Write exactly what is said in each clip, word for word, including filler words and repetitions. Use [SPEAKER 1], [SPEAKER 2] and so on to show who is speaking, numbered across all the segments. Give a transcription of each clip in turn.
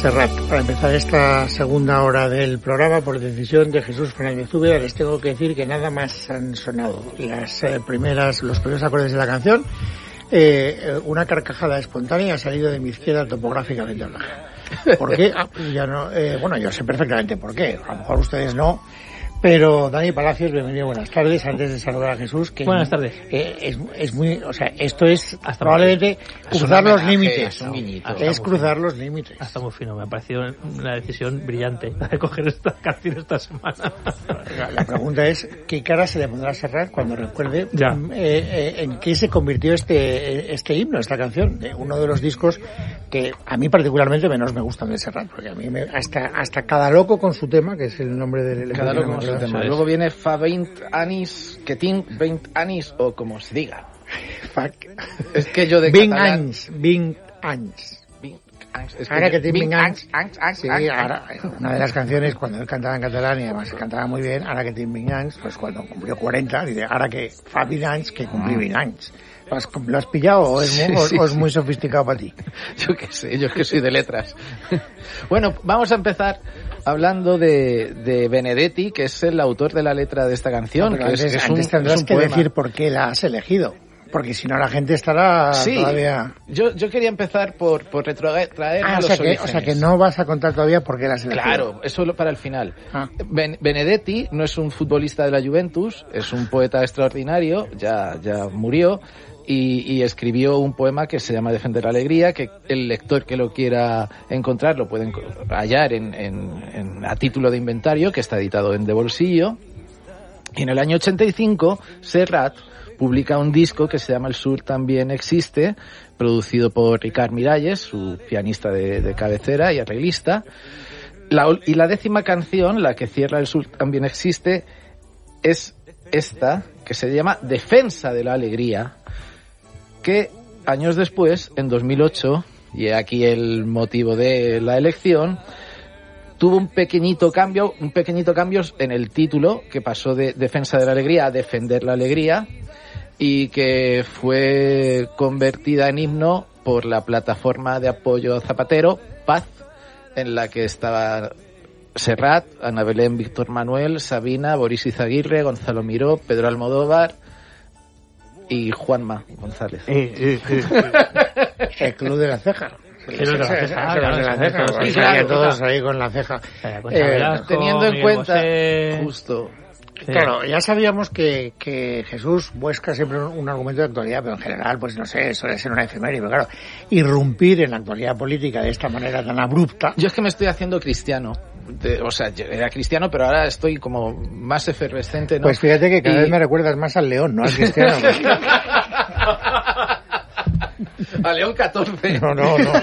[SPEAKER 1] Serrat, para empezar esta segunda hora del programa, por decisión de Jesús Fernández Úbeda, les tengo que decir que nada más han sonado las eh, primeras, los primeros acordes de la canción, eh, una carcajada espontánea ha salido de mi izquierda topográficamente hablando. ¿Por qué? Ah, ya no, eh, bueno, yo sé perfectamente por qué, a lo mejor ustedes no. Pero Dani Palacios, bienvenido, buenas tardes. Antes de saludar a Jesús, que
[SPEAKER 2] buenas tardes.
[SPEAKER 1] Eh, es, es muy, o sea, esto es hasta probablemente cruzar los límites.
[SPEAKER 2] Es, un
[SPEAKER 1] es cruzar los límites.
[SPEAKER 2] Hasta muy fino, me ha parecido una decisión brillante de coger esta canción esta semana.
[SPEAKER 1] La, la pregunta es, ¿qué cara se le pondrá a Serrat cuando recuerde
[SPEAKER 2] ya.
[SPEAKER 1] eh, eh, en qué se convirtió este este himno, esta canción? De uno de los discos que a mí particularmente menos me gustan de Serrat, porque a mí me, hasta hasta Cada Loco con su tema, que es el nombre del...
[SPEAKER 3] Cada Loco con su tema. Luego viene Fa veinte anis, que tinc veinte anis, o como se diga.
[SPEAKER 1] Fuck.
[SPEAKER 3] Es que yo de
[SPEAKER 1] Vint
[SPEAKER 3] catalán...
[SPEAKER 1] anys, vint anys.
[SPEAKER 3] Es que
[SPEAKER 1] ahora que tinc vint
[SPEAKER 3] anys,
[SPEAKER 1] anys, anys, sí, ahora, una de las canciones cuando él cantaba en catalán y además cantaba muy bien, ahora que tinc vint anys, pues cuando cumplió cuarenta, dice, ahora que fa vint anys, que cumplí vint anys. ¿Lo has, ¿Lo has pillado o es,
[SPEAKER 3] sí,
[SPEAKER 1] muy,
[SPEAKER 3] sí,
[SPEAKER 1] o es
[SPEAKER 3] sí.
[SPEAKER 1] muy sofisticado para ti?
[SPEAKER 3] Yo qué sé, yo que soy de letras. Bueno, vamos a empezar hablando de, de Benedetti, que es el autor de la letra de esta canción.
[SPEAKER 1] No,
[SPEAKER 3] que
[SPEAKER 1] antes,
[SPEAKER 3] es, es
[SPEAKER 1] antes
[SPEAKER 3] un,
[SPEAKER 1] tendrás
[SPEAKER 3] es un
[SPEAKER 1] que
[SPEAKER 3] poema.
[SPEAKER 1] decir por qué la has elegido. Porque si no la gente estará
[SPEAKER 3] sí,
[SPEAKER 1] todavía...
[SPEAKER 3] yo, yo quería empezar por, por retrotraer
[SPEAKER 1] ah,
[SPEAKER 3] a
[SPEAKER 1] o
[SPEAKER 3] los
[SPEAKER 1] sea que,
[SPEAKER 3] orígenes.
[SPEAKER 1] O sea que no vas a contar todavía por qué la has elegido.
[SPEAKER 3] Claro, eso para el final.
[SPEAKER 1] Ah.
[SPEAKER 3] Ben, Benedetti no es un futbolista de la Juventus, es un poeta extraordinario, ya, ya murió, y, y escribió un poema que se llama Defender la Alegría, que el lector que lo quiera encontrar lo puede hallar en, en, en, a título de inventario, que está editado en De Bolsillo. Y en el año ochenta y cinco, Serrat publica un disco que se llama El Sur también existe, producido por Ricard Miralles, su pianista de, de cabecera y arreglista. La, y la décima canción, la que cierra El Sur también existe, es esta, que se llama Defensa de la Alegría, que años después, en dos mil ocho, y aquí el motivo de la elección, tuvo un pequeñito cambio, un pequeñito cambio en el título, que pasó de Defensa de la Alegría a Defender la Alegría, y que fue convertida en himno por la plataforma de apoyo Zapatero, Paz, en la que estaba Serrat, Ana Belén, Víctor Manuel, Sabina, Boris Izaguirre, Gonzalo Miró, Pedro Almodóvar y Juanma González.
[SPEAKER 1] Eh, eh, eh. El Club de la Ceja.
[SPEAKER 2] Sí, sí, sí, sí, sí,
[SPEAKER 1] ah, claro, de la ceja,
[SPEAKER 2] sí,
[SPEAKER 1] sí,
[SPEAKER 2] claro,
[SPEAKER 1] todos
[SPEAKER 2] claro.
[SPEAKER 1] ahí con la ceja.
[SPEAKER 2] Eh,
[SPEAKER 3] teniendo en cuenta,
[SPEAKER 2] Bosé...
[SPEAKER 3] justo.
[SPEAKER 2] Sí.
[SPEAKER 1] Claro, ya sabíamos que, que Jesús busca siempre un, un argumento de actualidad, pero en general, pues no sé, suele ser una efeméride, pero claro, irrumpir en la actualidad política de esta manera tan abrupta.
[SPEAKER 3] Yo es que me estoy haciendo cristiano. De, o sea, yo era cristiano, pero ahora estoy como más efervescente, ¿no?
[SPEAKER 1] Pues fíjate que cada
[SPEAKER 3] y...
[SPEAKER 1] vez me recuerdas más al León, ¿no? Al cristiano.
[SPEAKER 3] A León catorce.
[SPEAKER 1] No, no, no.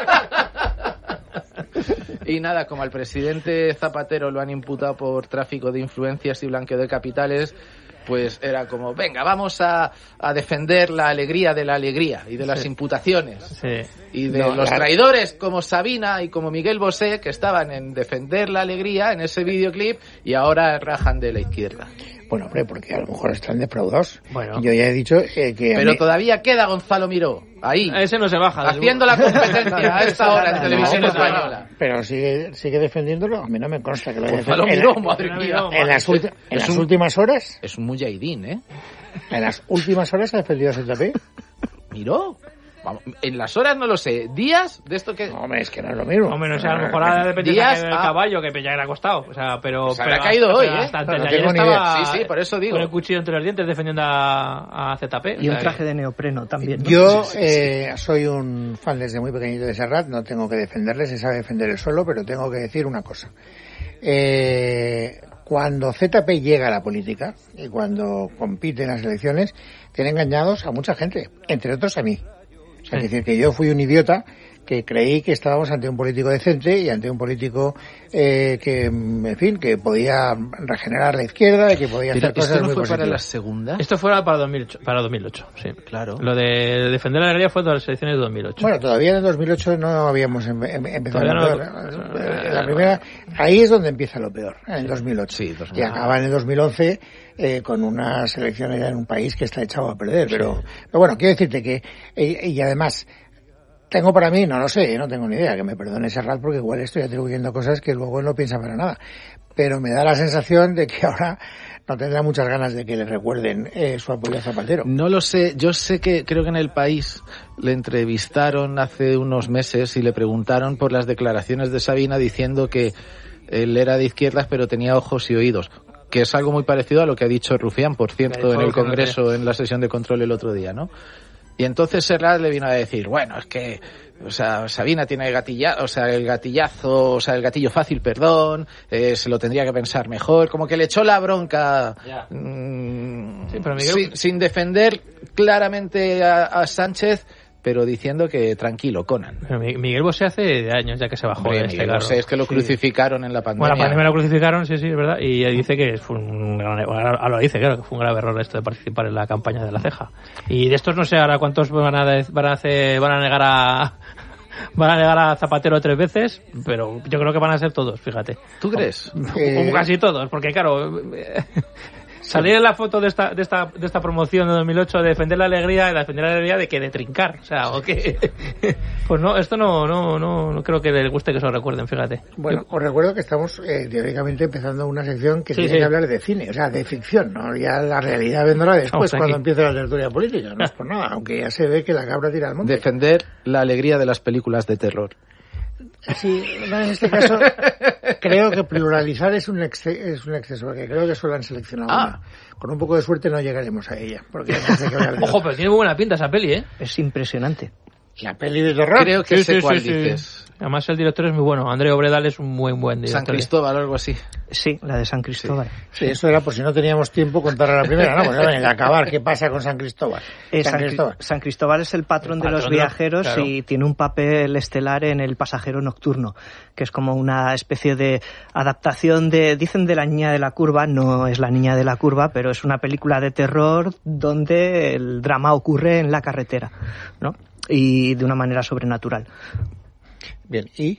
[SPEAKER 3] Y nada, como al presidente Zapatero lo han imputado por tráfico de influencias y blanqueo de capitales, pues era como, venga, vamos a, a defender la alegría de la alegría y de las
[SPEAKER 2] sí.
[SPEAKER 3] imputaciones.
[SPEAKER 2] Sí.
[SPEAKER 3] Y de
[SPEAKER 1] no,
[SPEAKER 3] los
[SPEAKER 1] la...
[SPEAKER 3] traidores como Sabina y como Miguel Bosé, que estaban en defender la alegría en ese videoclip y ahora rajan de la izquierda.
[SPEAKER 1] Bueno, hombre, porque a lo mejor están defraudados.
[SPEAKER 2] Bueno.
[SPEAKER 1] Yo ya he dicho eh, que...
[SPEAKER 3] Pero
[SPEAKER 1] mí...
[SPEAKER 3] todavía queda Gonzalo Miró, ahí.
[SPEAKER 2] Ese no se baja.
[SPEAKER 3] Haciendo la competencia a esta hora en televisión
[SPEAKER 1] no,
[SPEAKER 3] española.
[SPEAKER 1] Pero sigue sigue defendiéndolo. A mí no me consta que lo haya
[SPEAKER 3] Gonzalo
[SPEAKER 1] defendido.
[SPEAKER 3] Miró, madre mía.
[SPEAKER 1] En las, ulti... en las un... últimas horas...
[SPEAKER 3] Es un mujahidín, ¿eh?
[SPEAKER 1] En las últimas horas ha defendido a Z P.
[SPEAKER 3] Miró. En las horas no lo sé. ¿Días? De esto que...
[SPEAKER 1] No, hombre, es que no es lo mismo.
[SPEAKER 2] Hombre, no sé, a lo mejor ahora depende del
[SPEAKER 3] ah,
[SPEAKER 2] caballo que ya era acostado. O sea, pero...
[SPEAKER 3] Pues
[SPEAKER 2] pero
[SPEAKER 3] ha caído
[SPEAKER 2] hasta,
[SPEAKER 3] hoy,
[SPEAKER 2] pero
[SPEAKER 3] ¿eh?
[SPEAKER 2] hasta antes
[SPEAKER 1] no
[SPEAKER 2] de ayer
[SPEAKER 1] tengo ni
[SPEAKER 2] estaba
[SPEAKER 3] idea. Sí, sí, por eso digo.
[SPEAKER 2] con el cuchillo entre los dientes defendiendo a, a Z P.
[SPEAKER 4] Y
[SPEAKER 2] o
[SPEAKER 4] un
[SPEAKER 2] sea,
[SPEAKER 4] traje de neopreno también, ¿no?
[SPEAKER 1] Yo
[SPEAKER 3] Sí, sí, sí.
[SPEAKER 1] eh, soy un fan desde muy pequeñito de Serrat, no tengo que defenderle, se sabe defender él solo, pero tengo que decir una cosa. Eh, cuando Z P llega a la política y cuando compite en las elecciones, tiene engañados a mucha gente, entre otros a mí. O sea,
[SPEAKER 2] Sí.
[SPEAKER 1] es decir, que yo fui un idiota que creí que estábamos ante un político decente y ante un político eh, que, en fin, que podía regenerar la izquierda y que podía
[SPEAKER 3] Pero
[SPEAKER 1] hacer cosas
[SPEAKER 3] esto no
[SPEAKER 1] muy
[SPEAKER 3] fue
[SPEAKER 1] positivas.
[SPEAKER 3] para la segunda.
[SPEAKER 2] Esto fue para dos mil ocho, para dos mil ocho, sí.
[SPEAKER 3] Claro.
[SPEAKER 2] Lo de defender la alegría fue de las elecciones de dos mil ocho.
[SPEAKER 1] Bueno, todavía en el dos mil ocho no habíamos em- em- empezado
[SPEAKER 2] Todavía
[SPEAKER 1] lo
[SPEAKER 2] no-
[SPEAKER 1] peor. La primera, ahí es donde empieza lo peor, en el dos mil ocho.
[SPEAKER 3] Sí, dos mil ocho.
[SPEAKER 1] Y acaba en el dos mil once eh, con unas elecciones ya en un país que está echado a perder. Pero, pero bueno, quiero decirte que, eh, y además, tengo para mí, no lo sé, no tengo ni idea, que me perdone Serrat porque igual estoy atribuyendo cosas que luego no piensa para nada. Pero me da la sensación de que ahora no tendrá muchas ganas de que le recuerden eh, su apoyo a Zapatero.
[SPEAKER 3] No lo sé, yo sé que creo que en El País le entrevistaron hace unos meses y le preguntaron por las declaraciones de Sabina diciendo que él era de izquierdas pero tenía ojos y oídos, que es algo muy parecido a lo que ha dicho Rufián, por cierto, en el Congreso, en la sesión de control el otro día, ¿no? Y entonces Serrat le vino a decir, bueno, es que, o sea, Sabina tiene el gatillazo, o sea, el gatillazo, o sea, el gatillo fácil, perdón, eh, se lo tendría que pensar mejor, como que le echó la bronca, mmm, sí, pero Miguel... sin, sin defender claramente a, a Sánchez, pero diciendo que tranquilo, Conan.
[SPEAKER 2] Pero Miguel Bosé hace años ya que se bajó. Hombre, de este
[SPEAKER 3] Miguel Bosé es que lo crucificaron sí. en la pandemia.
[SPEAKER 2] Bueno, la pandemia lo crucificaron, sí, sí, es verdad, y dice que fue un gran, ahora lo dice, claro, que fue un grave error esto de participar en la campaña de la ceja. Y de estos no sé ahora cuántos van a, van a, hacer, van a negar a... Van a negar a Zapatero tres veces, pero yo creo que van a ser todos, fíjate.
[SPEAKER 3] ¿Tú crees?
[SPEAKER 2] Eh... Como casi todos, porque claro... Salir en la foto de esta de esta de esta promoción de dos mil ocho de defender la alegría, de defender la alegría de que de trincar, o sea, o que pues no, esto no no no no creo que les guste que se lo recuerden, fíjate.
[SPEAKER 1] Bueno, os recuerdo que estamos eh, teóricamente empezando una sección que sí, tiene sí. que hablar de cine, o sea, de ficción, ¿no? Ya la realidad vendrá después cuando empiece la tertulia política, no es por nada, aunque ya se ve que la cabra tira al monte.
[SPEAKER 3] Defender la alegría de las películas de terror.
[SPEAKER 1] Sí, no, en este caso creo que pluralizar es un, exce- es un exceso, porque creo que solo han seleccionado ah. una. Con un poco de suerte no llegaremos a ella. Porque hay que hablar de
[SPEAKER 2] Ojo, pero tiene muy buena pinta esa peli, ¿eh?
[SPEAKER 4] Es impresionante.
[SPEAKER 1] ¿La peli de terror?
[SPEAKER 3] Creo que
[SPEAKER 2] sí,
[SPEAKER 3] sé
[SPEAKER 2] sí,
[SPEAKER 3] cuál
[SPEAKER 2] sí,
[SPEAKER 3] dices.
[SPEAKER 2] Sí. Además el director es muy bueno. André Obredal es un muy buen director.
[SPEAKER 3] San Cristóbal o algo así.
[SPEAKER 4] Sí, la de San Cristóbal.
[SPEAKER 1] Sí, sí, eso era por si no teníamos tiempo contar a la primera, ¿no? Pues en el acabar, ¿qué pasa con San Cristóbal?
[SPEAKER 4] Eh, San, San, Cristóbal. San Cristóbal es el patrón, el patrón de los viajeros, claro. Y tiene un papel estelar en El pasajero nocturno, que es como una especie de adaptación de, dicen de La niña de la curva, no es La niña de la curva, pero es una película de terror donde el drama ocurre en la carretera, ¿no? Y de una manera sobrenatural.
[SPEAKER 1] Bien, ¿y?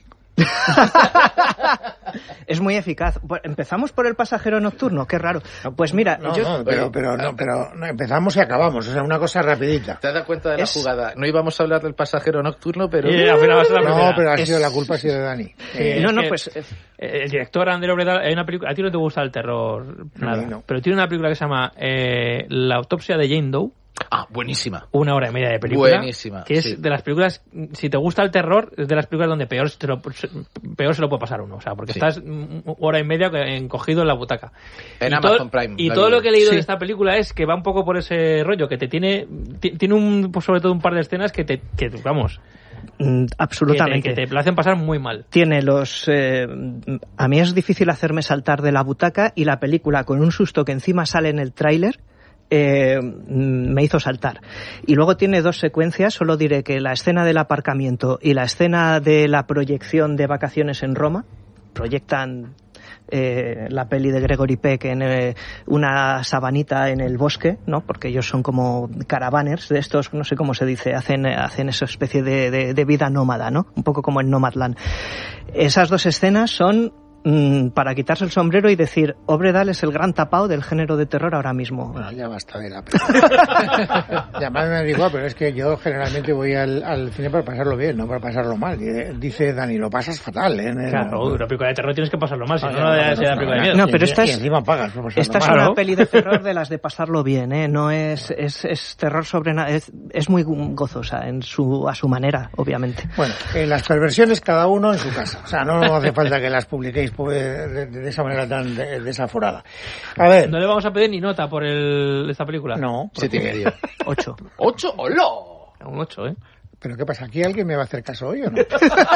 [SPEAKER 4] Es muy eficaz. Empezamos por El pasajero nocturno, qué raro. Pues mira,
[SPEAKER 1] no,
[SPEAKER 4] yo...
[SPEAKER 1] no, pero, pero, no, pero no, empezamos y acabamos, o sea, una cosa rapidita.
[SPEAKER 3] ¿Te has dado cuenta de la es... jugada? No íbamos a hablar del pasajero nocturno, pero...
[SPEAKER 2] Sí, al final va a ser la
[SPEAKER 1] no,
[SPEAKER 2] primera.
[SPEAKER 1] pero ha
[SPEAKER 2] es...
[SPEAKER 1] sido la culpa ha sido de Dani.
[SPEAKER 2] Eh, no, no, pues eh, el director André Obredal, hay una película, a ti no te gusta el terror, nada, no, no. Pero tiene una película que se llama eh, La autopsia de Jane Doe.
[SPEAKER 3] Ah, buenísima.
[SPEAKER 2] Una hora y media de película.
[SPEAKER 3] Buenísima.
[SPEAKER 2] Que es
[SPEAKER 3] sí.
[SPEAKER 2] de las películas, si te gusta el terror, es de las películas donde peor, te lo, peor se lo puede pasar uno. O sea, porque sí. estás hora y media encogido en la butaca.
[SPEAKER 3] En
[SPEAKER 2] y
[SPEAKER 3] Amazon
[SPEAKER 2] todo,
[SPEAKER 3] Prime.
[SPEAKER 2] Y todo lo que he leído sí. de esta película es que va un poco por ese rollo, que te tiene, tiene un, sobre todo un par de escenas que te, que vamos...
[SPEAKER 4] Mm, absolutamente.
[SPEAKER 2] Que te, que te lo hacen pasar muy mal.
[SPEAKER 4] Tiene los... Eh, a mí es difícil hacerme saltar de la butaca y la película, con un susto que encima sale en el tráiler, Eh, me hizo saltar. Y luego tiene dos secuencias, solo diré que la escena del aparcamiento y la escena de la proyección de Vacaciones en Roma, proyectan eh, la peli de Gregory Peck en eh, una sabanita en el bosque, ¿no? Porque ellos son como caravaners de estos, no sé cómo se dice, hacen, hacen esa especie de, de, de vida nómada, ¿no? Un poco como en Nomadland. Esas dos escenas son para quitarse el sombrero y decir, Obredal es el gran tapao del género de terror ahora mismo.
[SPEAKER 1] Bueno, ya basta de la película. Llamadme me igual, pero es que yo generalmente voy al, al cine para pasarlo bien, no para pasarlo mal. Dice Dani, lo pasas fatal, ¿eh?
[SPEAKER 2] Claro, una película de terror tienes que pasarlo mal, si no, no debe ser la película de miedo.
[SPEAKER 4] No, pero esta es,
[SPEAKER 1] encima pagas por pasarlo
[SPEAKER 4] esta
[SPEAKER 1] mal.
[SPEAKER 4] es una peli de terror de las de pasarlo bien, ¿eh? No es, es, es terror sobre nada, es, es muy gozosa en su, a su manera, obviamente.
[SPEAKER 1] Bueno, eh, las perversiones cada uno en su casa. O sea, no hace falta que las publiquéis De, de esa manera tan de, desaforada. A ver.
[SPEAKER 2] No le vamos a pedir ni nota por el, esta película.
[SPEAKER 1] No.
[SPEAKER 3] Siete y medio.
[SPEAKER 4] Ocho.
[SPEAKER 3] ¿Ocho? ¡Hola!
[SPEAKER 2] Un ocho, ¿eh?
[SPEAKER 1] ¿Pero qué pasa? ¿Aquí alguien me va a hacer caso hoy o no?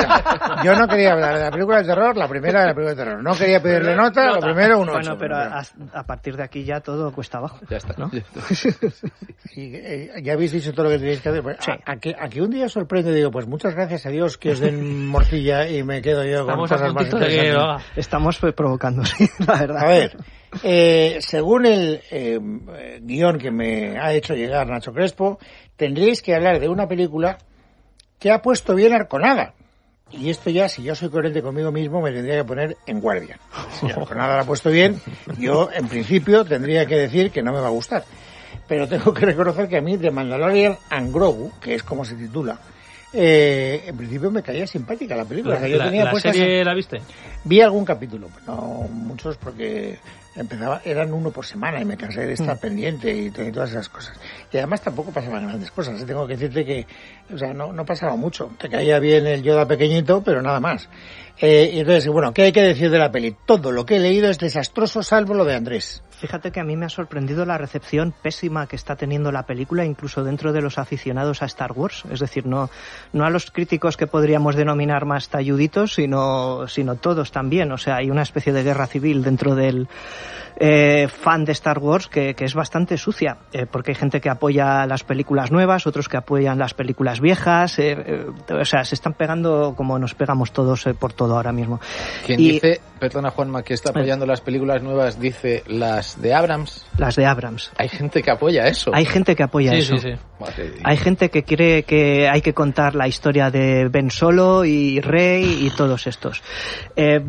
[SPEAKER 1] Yo no quería hablar de la película de terror, la primera de la película de terror. No quería pedirle nota, nota. Lo primero un ocho.
[SPEAKER 4] Bueno, pero a, a partir de aquí ya todo cuesta abajo.
[SPEAKER 3] Ya está,
[SPEAKER 4] ¿no?
[SPEAKER 3] Ya, está.
[SPEAKER 1] Y, eh, ya habéis dicho todo lo que tenéis que hacer. Pues,
[SPEAKER 4] sí.
[SPEAKER 1] a, a, que, a que un día sorprende, digo, pues muchas gracias a Dios que os den morcilla y me quedo yo con
[SPEAKER 2] Estamos
[SPEAKER 1] cosas más interesantes.
[SPEAKER 4] Estamos provocando, sí, la verdad.
[SPEAKER 1] A ver, eh, según el eh, guión que me ha hecho llegar Nacho Crespo, tendréis que hablar de una película que ha puesto bien Arconada. Y esto ya, si yo soy coherente conmigo mismo, me tendría que poner en guardia. Si Arconada la ha puesto bien, yo, en principio, tendría que decir que no me va a gustar. Pero tengo que reconocer que a mí, The Mandalorian and Grogu, que es como se titula Eh, en principio me caía simpática la película.
[SPEAKER 2] ¿La,
[SPEAKER 1] o sea, yo
[SPEAKER 2] la,
[SPEAKER 1] tenía
[SPEAKER 2] la serie la viste?
[SPEAKER 1] Vi algún capítulo, no muchos porque empezaba, eran uno por semana y me cansé de estar mm. pendiente y, y todas esas cosas. Y además tampoco pasaban grandes cosas. Tengo que decirte que, o sea, no, no pasaba mucho. Te caía bien el Yoda pequeñito, pero nada más. Eh, y entonces, bueno, ¿qué hay que decir de la peli? Todo lo que he leído es desastroso, salvo lo de Andrés.
[SPEAKER 4] Fíjate que a mí me ha sorprendido la recepción pésima que está teniendo la película, incluso dentro de los aficionados a Star Wars. Es decir, no, no a los críticos que podríamos denominar más talluditos, sino, sino todos también. O sea, hay una especie de guerra civil dentro del eh, fan de Star Wars que, que es bastante sucia, eh, porque hay gente que apoya las películas nuevas, otros que apoyan las películas viejas. Eh, eh, o sea, se están pegando como nos pegamos todos eh, por todo ahora mismo.
[SPEAKER 3] Quien y, dice, perdona Juanma, que está apoyando eh, las películas nuevas, dice las de Abrams.
[SPEAKER 4] Las de Abrams.
[SPEAKER 3] Hay gente que apoya eso.
[SPEAKER 4] Hay gente que apoya
[SPEAKER 2] sí,
[SPEAKER 4] eso.
[SPEAKER 2] Sí, sí.
[SPEAKER 4] Hay gente que quiere que hay que contar la historia de Ben Solo y Rey y todos estos. Eh,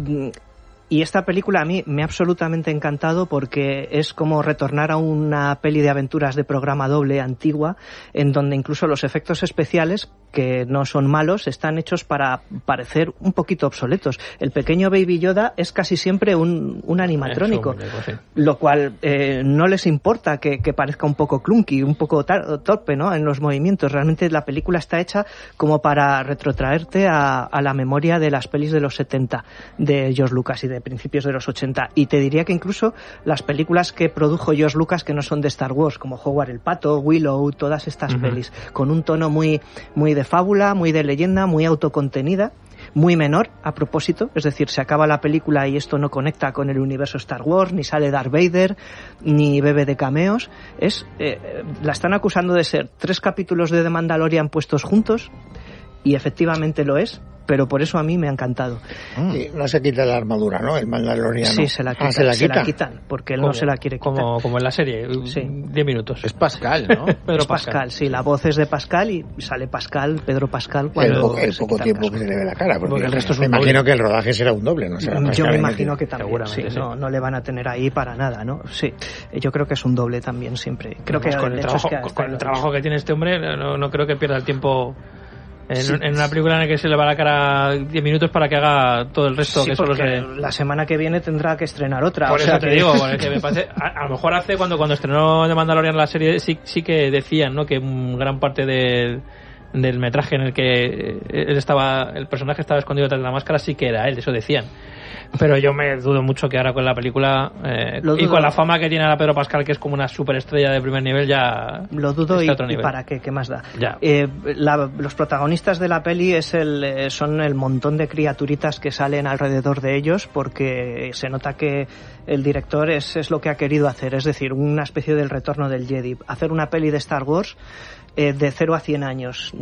[SPEAKER 4] Y esta película a mí me ha absolutamente encantado porque es como retornar a una peli de aventuras de programa doble antigua, en donde incluso los efectos especiales, que no son malos, están hechos para parecer un poquito obsoletos. El pequeño Baby Yoda es casi siempre un, un animatrónico,
[SPEAKER 2] sí.
[SPEAKER 4] Lo cual eh, no les importa que, que parezca un poco clunky, un poco tar- torpe, ¿no?, en los movimientos. Realmente la película está hecha como para retrotraerte a, a la memoria de las pelis de los setenta de George Lucas y de principios de los ochenta, y te diría que incluso las películas que produjo George Lucas que no son de Star Wars, como Howard el Pato, Willow, todas estas uh-huh. pelis, con un tono muy, muy de fábula, muy de leyenda, muy autocontenida, muy menor a propósito, es decir, se acaba la película y esto no conecta con el universo Star Wars, ni sale Darth Vader, ni bebe de cameos. Es, eh, la están acusando de ser tres capítulos de The Mandalorian puestos juntos, y efectivamente lo es, pero por eso a mí me ha encantado.
[SPEAKER 1] Sí, no se quita la armadura, ¿no? El Mandaloriano.
[SPEAKER 4] Sí, se la quitan,
[SPEAKER 1] ah, ¿se la
[SPEAKER 4] se
[SPEAKER 1] quita?
[SPEAKER 4] la quitan, porque él no se la quiere quitar.
[SPEAKER 2] Como, como en la serie,
[SPEAKER 4] sí.
[SPEAKER 2] diez minutos.
[SPEAKER 3] Es Pascal, ¿no?
[SPEAKER 2] Pedro
[SPEAKER 4] es Pascal, Pascal, sí, la voz es de Pascal y sale Pascal, Pedro Pascal, cuando
[SPEAKER 1] el, poco, el poco tiempo
[SPEAKER 4] caso.
[SPEAKER 1] que se le ve la cara, porque,
[SPEAKER 2] porque el resto es
[SPEAKER 1] me
[SPEAKER 2] un
[SPEAKER 1] imagino
[SPEAKER 2] doble.
[SPEAKER 1] que el rodaje será un doble, ¿no? Será
[SPEAKER 4] Yo
[SPEAKER 1] Pascal
[SPEAKER 4] me imagino que también, sí,
[SPEAKER 2] sí.
[SPEAKER 4] No, no le van a tener ahí para nada, ¿no? Sí, yo creo que es un doble también siempre. Creo
[SPEAKER 2] pues
[SPEAKER 4] que
[SPEAKER 2] con el,
[SPEAKER 4] el
[SPEAKER 2] trabajo,
[SPEAKER 4] es que
[SPEAKER 2] con el trabajo que tiene este hombre, no, no creo que pierda el tiempo. En, sí. en una película en la que se le va la cara diez minutos para que haga todo el resto,
[SPEAKER 4] sí,
[SPEAKER 2] que solo se...
[SPEAKER 4] la semana que viene tendrá que estrenar otra.
[SPEAKER 2] Por
[SPEAKER 4] o
[SPEAKER 2] eso
[SPEAKER 4] sea
[SPEAKER 2] te
[SPEAKER 4] que...
[SPEAKER 2] digo, que me parece, a, a lo mejor hace cuando cuando estrenó The Mandalorian la serie sí, sí que decían, ¿no?, que gran parte de, del metraje en el que él estaba, el personaje estaba escondido detrás de la máscara sí que era él, eso decían. Pero yo me dudo mucho que ahora con la película eh, y con la fama que tiene ahora Pedro Pascal, que es como una superestrella de primer nivel, ya
[SPEAKER 4] lo dudo. Y,
[SPEAKER 2] otro nivel.
[SPEAKER 4] ¿Y para qué? ¿Qué más da?
[SPEAKER 2] Ya.
[SPEAKER 4] Eh, la, los protagonistas de la peli es el, eh, son el montón de criaturitas que salen alrededor de ellos, porque se nota que el director es, es lo que ha querido hacer, es decir, una especie del retorno del Jedi. Hacer una peli de Star Wars eh, de cero a cien años.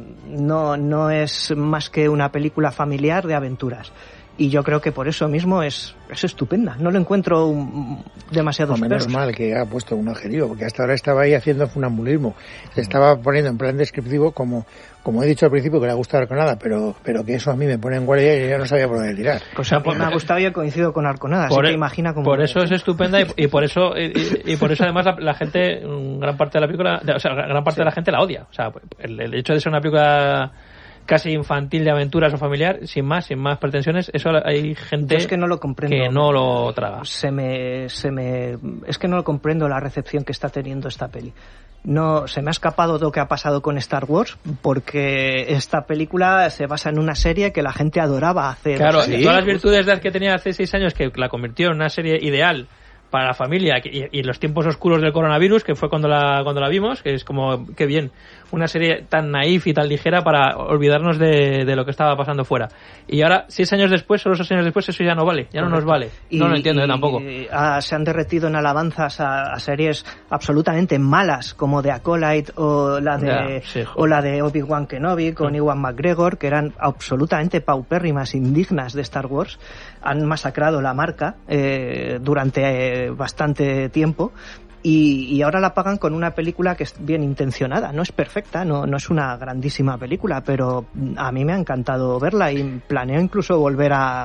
[SPEAKER 4] No, no es más que una película familiar de aventuras. Y yo creo que por eso mismo es, es estupenda. No lo encuentro un, demasiado
[SPEAKER 1] no, menos mal que ha puesto un adjetivo, porque hasta ahora estaba ahí haciendo funambulismo. Se estaba poniendo en plan descriptivo, como como he dicho al principio, que le ha gustado Arconada, pero pero que eso a mí me pone en guardia y yo ya no sabía por dónde tirar.
[SPEAKER 4] Pues a mí me ha gustado y he coincidido con Arconada, así
[SPEAKER 2] por
[SPEAKER 4] que
[SPEAKER 2] el,
[SPEAKER 4] imagina cómo...
[SPEAKER 2] Por eso es estupenda y, y por eso y, y por eso además la, la gente, gran parte de la película, o sea, gran parte sí. de la gente la odia. O sea, el, el hecho de ser una película casi infantil de aventuras o familiar, sin más, sin más pretensiones, eso hay gente
[SPEAKER 4] es que no lo comprendo,
[SPEAKER 2] que no lo traga.
[SPEAKER 4] Se me, se me, es que no lo comprendo la recepción que está teniendo esta peli. No, se me ha escapado lo que ha pasado con Star Wars, porque esta película se basa en una serie que la gente adoraba hace
[SPEAKER 2] Claro,
[SPEAKER 4] ¿sí?
[SPEAKER 2] todas las virtudes que tenía hace seis años, que la convirtió en una serie ideal para la familia y, y los tiempos oscuros del coronavirus, que fue cuando la cuando la vimos, que es como, qué bien, una serie tan naif y tan ligera para olvidarnos de, de lo que estaba pasando fuera. Y ahora, seis años después, solo seis años después, eso ya no vale, ya no nos vale.
[SPEAKER 4] Y,
[SPEAKER 2] no lo entiendo
[SPEAKER 4] y,
[SPEAKER 2] yo tampoco.
[SPEAKER 4] Y, ah, se han derretido en alabanzas a, a series absolutamente malas, como The Acolyte o la de,
[SPEAKER 2] ya, sí,
[SPEAKER 4] o la de Obi-Wan Kenobi con mm. Ewan McGregor, que eran absolutamente paupérrimas, indignas de Star Wars. Han masacrado la marca eh, durante eh, bastante tiempo. Y, y ahora la pagan con una película que es bien intencionada, no es perfecta, no, no es una grandísima película, pero a mí me ha encantado verla y planeo incluso volver a,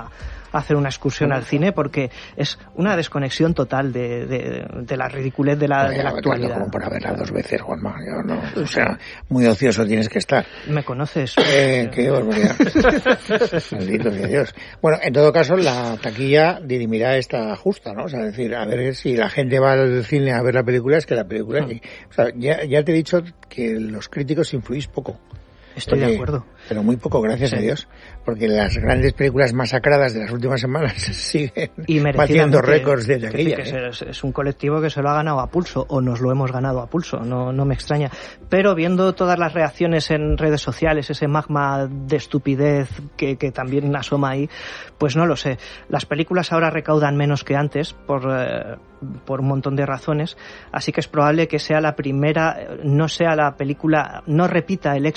[SPEAKER 4] hacer una excursión al cine porque es una desconexión total de, de, de la ridiculez de la,
[SPEAKER 1] Oye,
[SPEAKER 4] de la actualidad.
[SPEAKER 1] Como para verla dos veces, Juanma. Yo no, o sea, muy ocioso tienes que estar.
[SPEAKER 4] ¿Me conoces?
[SPEAKER 1] Eh, qué barbaridad. Maldito sea Dios. Bueno, en todo caso, la taquilla dirimirá esta justa, ¿no? O sea, es decir, a ver si la gente va al cine a ver la película, es que la película... Mm. O sea, ya, ya te he dicho que los críticos influís poco.
[SPEAKER 4] Estoy
[SPEAKER 1] porque,
[SPEAKER 4] de acuerdo.
[SPEAKER 1] Pero muy poco, gracias sí. a Dios. Porque las grandes películas masacradas de las últimas semanas siguen batiendo récords de taquilla.
[SPEAKER 4] Que ¿eh? es, es un colectivo que se lo ha ganado a pulso, o nos lo hemos ganado a pulso, no, no me extraña. Pero viendo todas las reacciones en redes sociales, ese magma de estupidez que, que también asoma ahí, pues no lo sé. Las películas ahora recaudan menos que antes, por... Eh, por un montón de razones, así que es probable que sea la primera, no sea la película, no repita el éxito